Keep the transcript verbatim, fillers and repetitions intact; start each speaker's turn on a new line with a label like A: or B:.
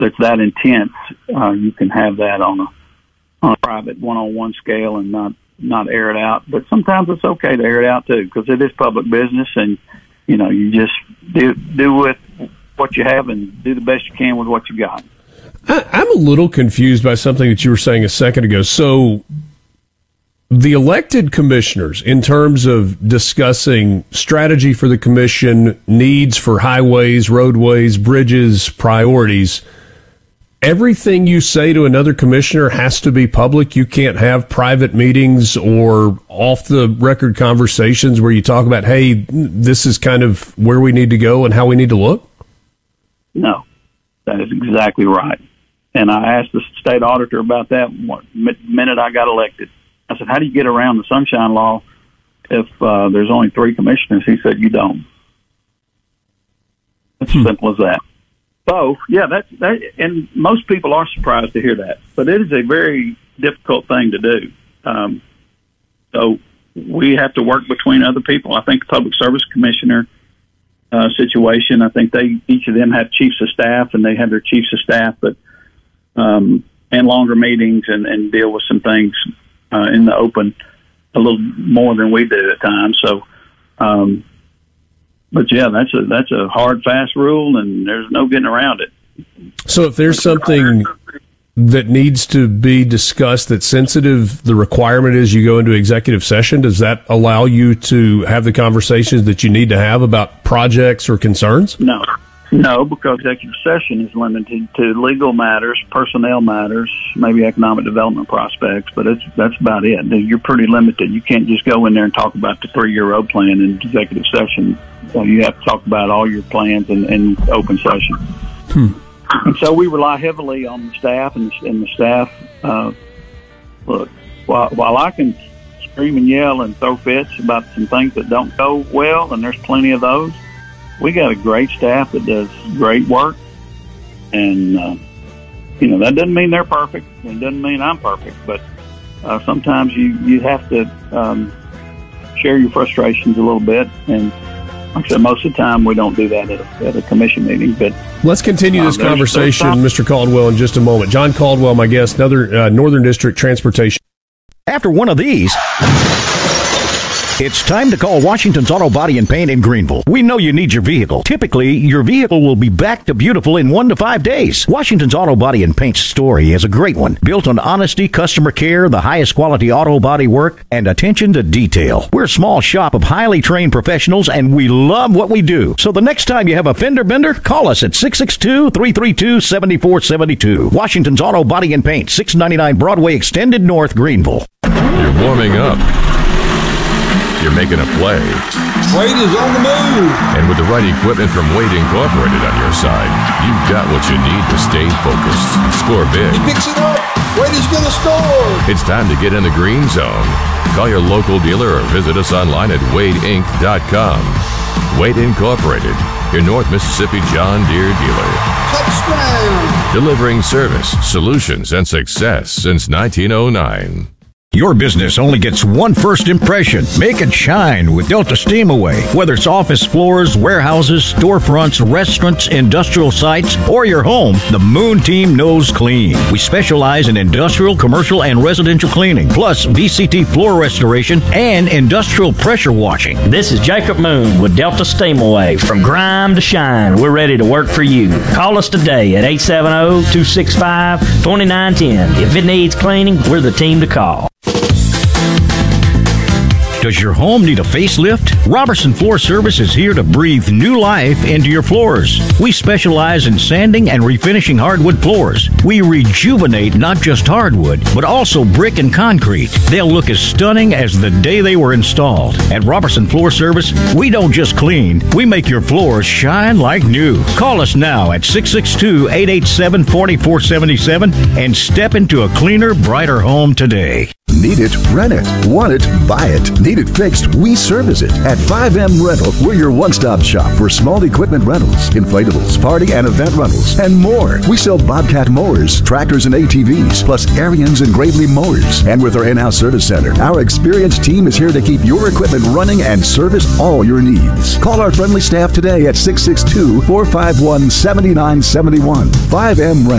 A: that's that intense, uh, you can have that on a on a private one-on-one scale and not not air it out. But sometimes it's okay to air it out too, because it is public business, and you know you just do do with what you have and do the best you can with what you got.
B: I, I'm a little confused by something that you were saying a second ago. So the elected commissioners, in terms of discussing strategy for the commission, needs for highways, roadways, bridges, priorities, everything you say to another commissioner has to be public. You can't have private meetings or off-the-record conversations where you talk about, hey, this is kind of where we need to go and how we need to look?
A: No, that is exactly right. And I asked the state auditor about that one minute I got elected. I said, how do you get around the Sunshine Law if uh, there's only three commissioners? He said, you don't. It's as simple as that. So, yeah, that's, that, and most people are surprised to hear that. But it is a very difficult thing to do. Um, so we have to work between other people. I think the Public Service Commissioner uh, situation, I think they each of them have chiefs of staff, and they have their chiefs of staff, but um, and longer meetings and, and deal with some things Uh, in the open a little more than we do at times. So, um, but yeah, that's a, that's a hard, fast rule, and there's no getting around it.
B: So if there's something that needs to be discussed that's sensitive, the requirement is you go into executive session. Does that allow you to have the conversations that you need to have about projects or concerns?
A: No. No, because executive session is limited to legal matters, personnel matters, maybe economic development prospects, but it's, that's about it. You're pretty limited. You can't just go in there and talk about the three-year road plan in executive session. So you have to talk about all your plans in, in open session. Hmm. And so we rely heavily on the staff, and the, and the staff, uh, look, while, while I can scream and yell and throw fits about some things that don't go well, and there's plenty of those, we got a great staff that does great work, and uh, you know that doesn't mean they're perfect. It doesn't mean I'm perfect, but uh, sometimes you you have to um, share your frustrations a little bit. And like I said, most of the time we don't do that at a, at a commission meeting. But
B: let's continue this uh, conversation, there's Mister Caldwell, in just a moment. John Caldwell, my guest, another uh, Northern District Transportation.
C: After one of these, it's time to call Washington's Auto Body and Paint in Greenville. We know you need your vehicle. Typically, your vehicle will be back to beautiful in one to five days. Washington's Auto Body and Paint's story is a great one, built on honesty, customer care, the highest quality auto body work, and attention to detail. We're a small shop of highly trained professionals, and we love what we do. So the next time you have a fender bender, call us at six six two, three three two, seven four seven two. Washington's Auto Body and Paint, six ninety-nine Broadway Extended North, Greenville.
D: You're warming up. You're making a play.
E: Wade is on the move.
D: And with the right equipment from Wade Incorporated on your side, you've got what you need to stay focused and score big.
E: He picks it up. Wade is going to score.
D: It's time to get in the green zone. Call your local dealer or visit us online at wade inc dot com. Wade Incorporated, your North Mississippi John Deere dealer.
E: Touchdown.
D: Delivering service, solutions, and success since nineteen oh nine.
C: Your business only gets one first impression. Make it shine with Delta Steamaway. Whether it's office floors, warehouses, storefronts, restaurants, industrial sites, or your home, the Moon team knows clean. We specialize in industrial, commercial, and residential cleaning, plus V C T floor restoration and industrial pressure washing.
F: This is Jacob Moon with Delta Steamaway. From grime to shine, we're ready to work for you. Call us today at eight seven zero, two six five, two nine one zero. If it needs cleaning, we're the team to call.
C: Does your home need a facelift? Robertson Floor Service is here to breathe new life into your floors. We specialize in sanding and refinishing hardwood floors. We rejuvenate not just hardwood, but also brick and concrete. They'll look as stunning as the day they were installed. At Robertson Floor Service, we don't just clean, we make your floors shine like new. Call us now at six six two, eight eight seven, four four seven seven and step into a cleaner, brighter home today.
G: Need it? Rent it. Want it? Buy it. Need it fixed? We service it. At five M Rental, we're your one-stop shop for small equipment rentals, inflatables, party and event rentals, and more. We sell Bobcat mowers, tractors and A T Vs, plus Ariens and Gravely mowers. And with our in-house service center, our experienced team is here to keep your equipment running and service all your needs. Call our friendly staff today at six six two, four five one, seven nine seven one. five M Rental.